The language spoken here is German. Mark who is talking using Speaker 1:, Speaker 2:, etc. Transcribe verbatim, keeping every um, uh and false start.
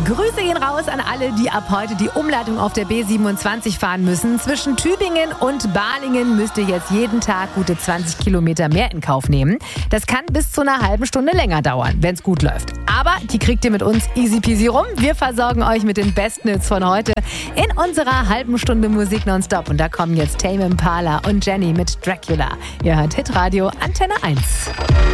Speaker 1: Grüße gehen raus an alle, die ab heute die Umleitung auf der B siebenundzwanzig fahren müssen. Zwischen Tübingen und Balingen müsst ihr jetzt jeden Tag gute zwanzig Kilometer mehr in Kauf nehmen. Das kann bis zu einer halben Stunde länger dauern, wenn es gut läuft. Aber die kriegt ihr mit uns easy peasy rum. Wir versorgen euch mit den besten Hits von heute in unserer halben Stunde Musik nonstop. Und da kommen jetzt Tame Impala und Jenny mit Dracula. Ihr hört Hitradio Antenne eins.